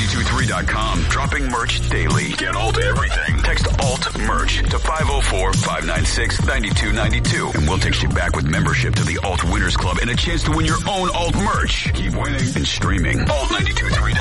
alt923.com. Dropping merch daily. Get alt everything. Text alt merch to 504-596-9292. And we'll text you back with membership to the Alt Winners Club and a chance to win your own alt merch. Keep winning and streaming. alt923.com.